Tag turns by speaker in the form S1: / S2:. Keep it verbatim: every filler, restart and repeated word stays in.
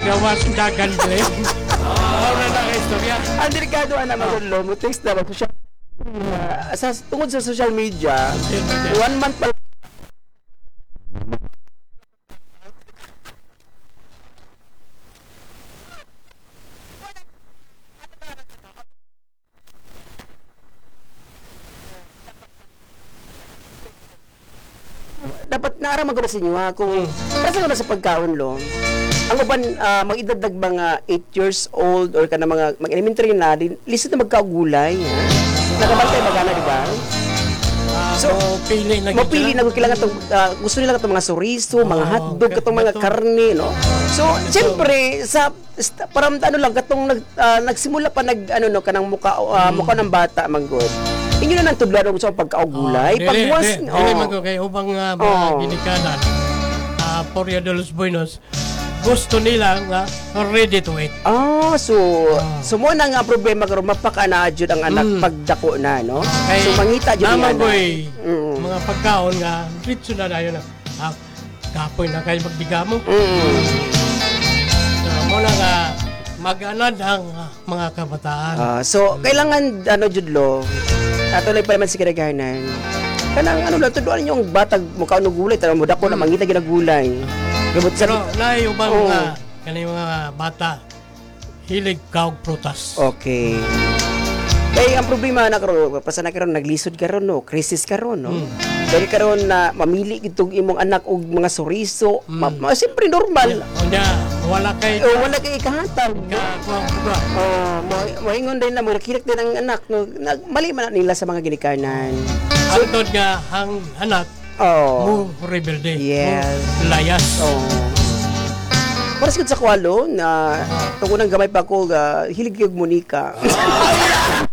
S1: gawas dagan dire. Oh, na na istorya.
S2: Ang delikado ana magulo mo text na mag social uh, sa tungod sa social media one month pa dapat naara maguna sa inyo ha kung kasi na sa pagkaon lo ang uban uh, mag-idagdag mga eight years old or kana mga mag-elementary na din lisod na magkagulay ha nakabantay magana di ba
S1: So, pili na
S2: mo pili na kailangan tong uh, gusto nila katong mga chorizo, mga
S1: Oh,
S2: hotdog, katong mga
S1: gato.
S2: karne, no? So, siyempre sa sta- parang ano lang katong nag, ah, nagsimula pa nag ano no kanang muka uh, mukha ng bata manggod. Inyo na nang tudlan sa pagkaugulay. Pag
S1: dili,
S2: once,
S1: dili, dili
S2: oh,
S1: man ko kay ubang uh, mga
S2: Oh.
S1: ginikanan. Ah, Porya de los Buenos. Gusto nila nga ready to eat.
S2: ah, so, so mo na nga problema karon mapakana jud ang anak
S1: Mm.
S2: pagdako na, no?
S1: Kay
S2: So, mangita jud ang
S1: naman
S2: anak.
S1: boy,
S2: Mm.
S1: mga pagkaon nga ritso na dayon na. Ah, kapoy na kayo magdigamo.
S2: Mm.
S1: So, mo na nga mag-anad ang ah, mga kabataan.
S2: Ah, so kailangan ano jud lo. Natuloy pa naman si kinaganan. Kanang ano lang tudloan niyo ang batag mukha no gulay tanang mo dako na mangita gyud ang gulay. Gamot sa
S1: Pero naay ubang
S2: Oo.
S1: mga kani mga bata hilig kaog prutas.
S2: okay. Kaya ang problema na karon pasa na karon naglisod karon no, crisis karon no.
S1: Mm.
S2: Dahil karon na mamili gitong imong anak og mga soriso,
S1: Mm.
S2: ma, ma, siyempre normal.
S1: Unya wala kay
S2: O wala kay ikahatag.
S1: ka kuang pruta.
S2: Oh, mo moingon din na mo nakilik din ang anak no. Nag, mali man na nila sa mga ginikanan.
S1: Antod nga ang anak
S2: Oh.
S1: mo rebelde.
S2: Yes.
S1: Mo layas.
S2: Oh. Para sa sa kwalo na tungo nang gamay pa ako ga hilig yung Monica.